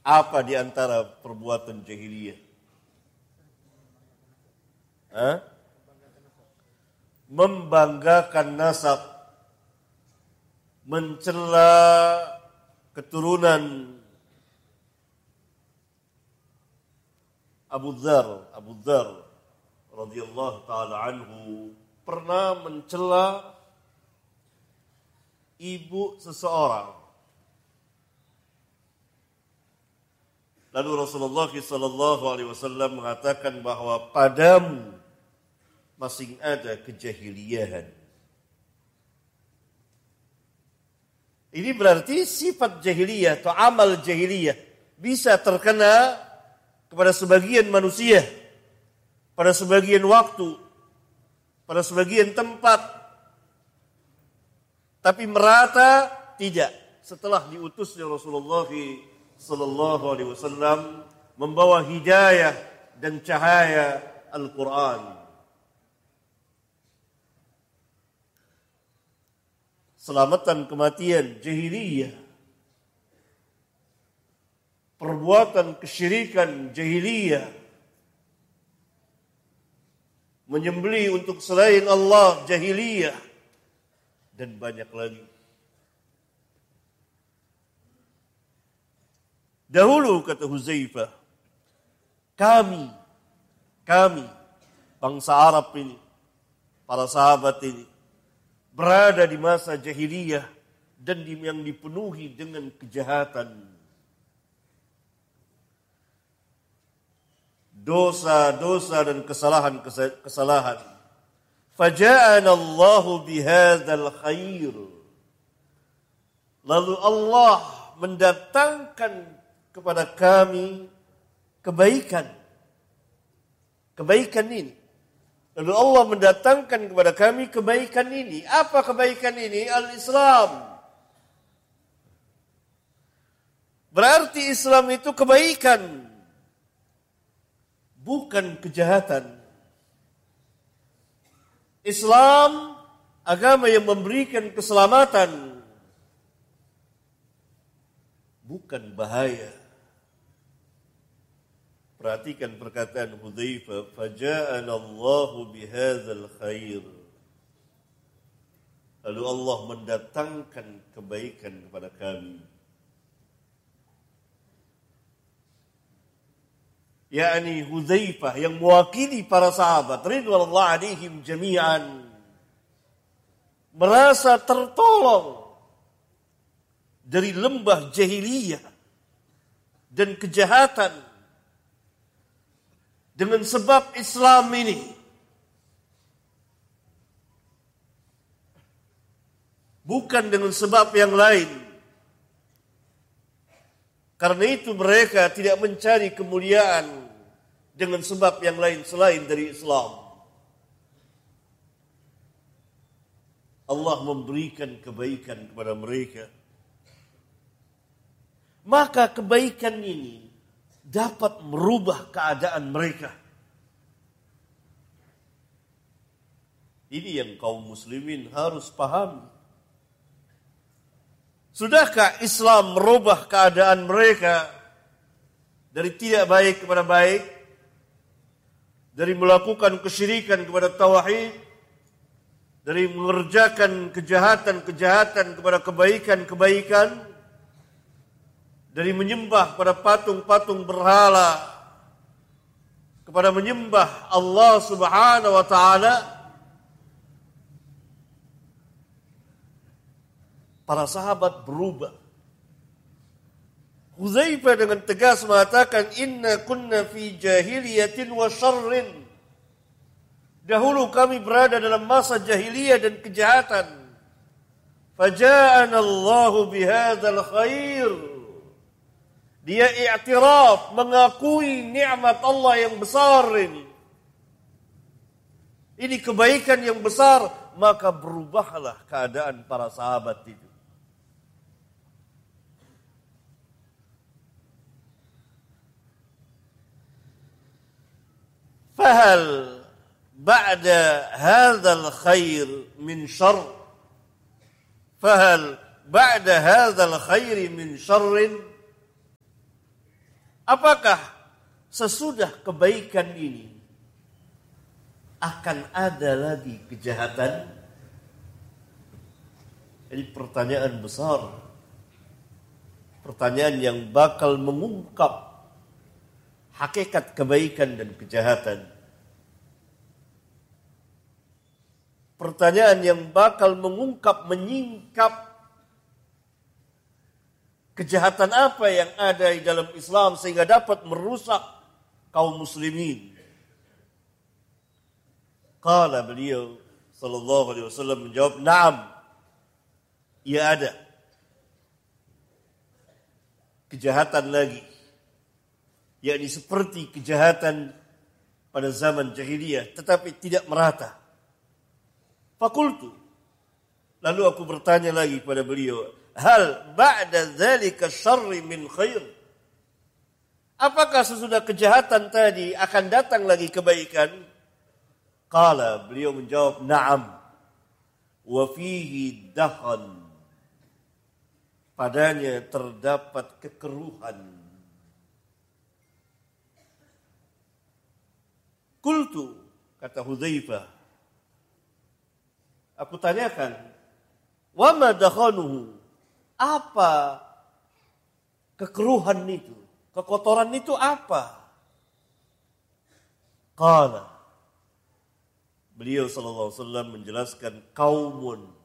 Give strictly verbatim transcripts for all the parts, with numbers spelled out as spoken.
Apa di antara perbuatan jahiliyah? Hah? Membanggakan nasab, mencela keturunan Abu Dzar, Abu Dzar radhiyallahu taala anhu pernah mencela ibu seseorang. Lalu Rasulullah sallallahu alaihi wasallam mengatakan bahwa padamu masih ada kejahiliahan. Ini berarti sifat jahiliyah atau amal jahiliyah bisa terkena kepada sebagian manusia, pada sebagian waktu, pada sebagian tempat. Tapi merata tidak. Setelah diutusnya Rasulullah sallallahu alaihi wasallam membawa hidayah dan cahaya Al-Quran. Selamatan kematian jahiliyah, perbuatan kesyirikan jahiliyah, menyembelih untuk selain Allah jahiliyah, dan banyak lagi. Dahulu kata Huzaifah, kami, kami, bangsa Arab ini, para sahabat ini, berada di masa jahiliyah dan yang dipenuhi dengan kejahatan. Dosa-dosa dan kesalahan-kesalahan. Faja'ana Allahu bihadzal khair. Lalu Allah mendatangkan kepada kami kebaikan. Kebaikan ini. Lalu Allah mendatangkan kepada kami kebaikan ini. Apa kebaikan ini? Al-Islam. Berarti Islam itu kebaikan. Bukan kejahatan. Islam agama yang memberikan keselamatan. Bukan bahaya. Perhatikan perkataan Hudzaifah, faja'ana Allahu bihadzal khair. Lalu Allah mendatangkan kebaikan kepada kami. yakni Hudzaifah yang mewakili para sahabat ridwanullah alaihim jami'an merasa tertolong dari lembah jahiliyah dan kejahatan dengan sebab Islam ini. Bukan dengan sebab yang lain. Karena itu mereka tidak mencari kemuliaan dengan sebab yang lain selain dari Islam. Allah memberikan kebaikan kepada mereka. Maka kebaikan ini dapat merubah keadaan mereka. Ini yang kaum muslimin harus pahami. Sudahkah Islam merubah keadaan mereka dari tidak baik kepada baik, dari melakukan kesyirikan kepada tauhid, dari mengerjakan kejahatan-kejahatan kepada kebaikan-kebaikan, dari menyembah pada patung-patung berhala kepada menyembah Allah Subhanahu wa taala? Para sahabat berubah. Hudzaifah dengan tegas mengatakan, inna kunna fi jahiliyatin wa syarrin. Dahulu kami berada dalam masa jahiliyah dan kejahatan. Faja'ana Allahu bihadzal khair. Dia i'tiraf, mengakui nikmat Allah yang besar ini. Ini kebaikan yang besar, maka berubahlah keadaan para sahabat itu. فهل بعد هذا الخير من شر فهل بعد هذا الخير من شر apakah sesudah kebaikan ini akan ada lagi kejahatan? Ini pertanyaan besar. Pertanyaan yang bakal mengungkap hakikat kebaikan dan kejahatan. Pertanyaan yang bakal mengungkap, menyingkap kejahatan apa yang ada di dalam Islam sehingga dapat merusak kaum muslimin. Qala beliau sallallahu alaihi wasallam menjawab, "Na'am." Ya ada kejahatan lagi, yakni seperti kejahatan pada zaman jahiliyah, tetapi tidak merata. Fakultu, lalu aku bertanya lagi pada beliau, hal ba'da dzalika syarri min khair? Apakah sesudah kejahatan tadi akan datang lagi kebaikan? Qala, beliau menjawab, na'am, wa fihi dakhan. Padanya terdapat kekeruhan. Kultu, kata Hudzaifah, aku tanyakan, wa ma dakhanuhu? Apa kekeruhan itu? Kekotoran itu apa? Qala, beliau sallallahu alaihi wasallam menjelaskan, kaumun,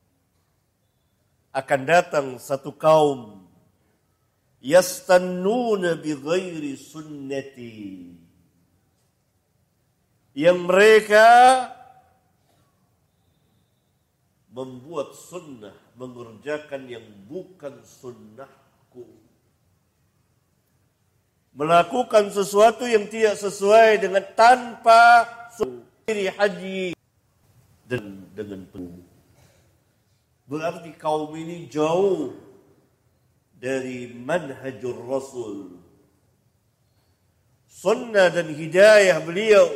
akan datang satu kaum, yastannuna bi ghairi sunnati, yang mereka membuat sunnah, mengerjakan yang bukan sunnahku, melakukan sesuatu yang tidak sesuai dengan, tanpa sunnah haji dan dengan penuh. Berarti kaum ini jauh dari manhajur Rasul, sunnah dan hidayah beliau.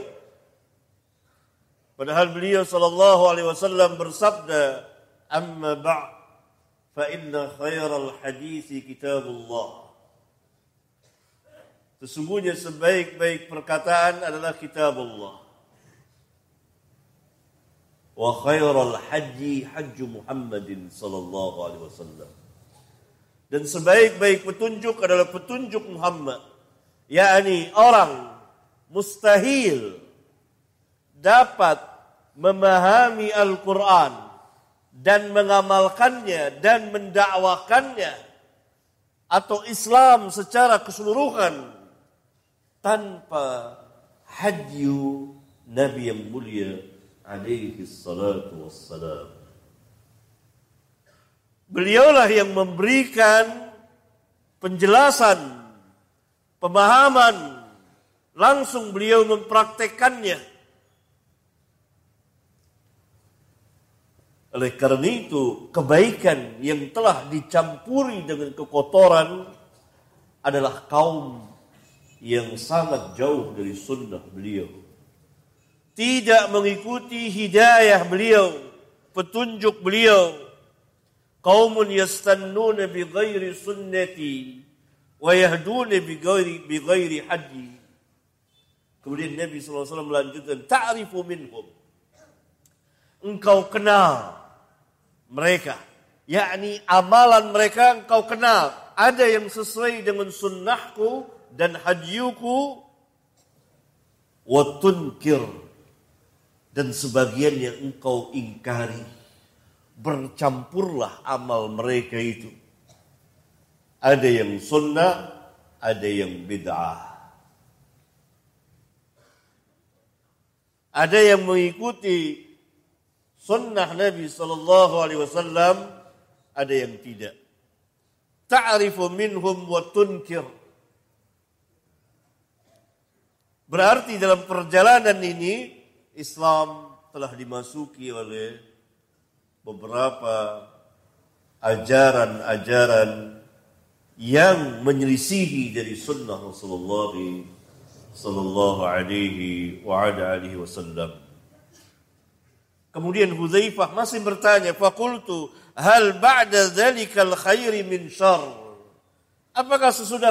Padahal beliau sallallahu alaihi wasallam bersabda, amma ba'd fa inna khairal hadits kitabullah. Sesungguhnya sebaik-baik perkataan adalah kitabullah. Wa khairal haji hajju Muhammadin sallallahu alaihi wasallam. Dan sebaik-baik petunjuk adalah petunjuk Muhammad. Yakni orang mustahil dapat memahami Al-Quran dan mengamalkannya dan mendakwakannya atau Islam secara keseluruhan tanpa hajju Nabi yang mulia alaihi salatu wassalam. Beliaulah yang memberikan penjelasan, pemahaman, langsung beliau mempraktekannya. Oleh karena itu, kebaikan yang telah dicampuri dengan kekotoran adalah kaum yang sangat jauh dari sunnah beliau, tidak mengikuti hidayah beliau, petunjuk beliau. Qaumun yastannuna bi ghairi sunnati wa yahduna bi ghairi bi ghairi haji. Kemudian Nabi sallallahu alaihi wasallam melanjutkan, ta'rifu minhum, engkau kenal mereka, yakni amalan mereka engkau kenal. Ada yang sesuai dengan sunnahku dan hajiuku, wa tunkir, dan sebagian yang engkau ingkari. Bercampurlah amal mereka itu. Ada yang sunnah, ada yang bid'ah. Ada yang mengikuti sunnah Nabi sallallahu alaihi wasallam, ada yang tidak. Ta'rifu minhum wa tunkir. Berarti dalam perjalanan ini Islam telah dimasuki oleh beberapa ajaran-ajaran yang menyelisihi dari sunnah Rasulullah sallallahu alaihi wa ala alihi wasallam. Kemudian Hudzaifah masih bertanya, faqultu hal ba'da dzalikal khairi min syarr? Apakah sesudah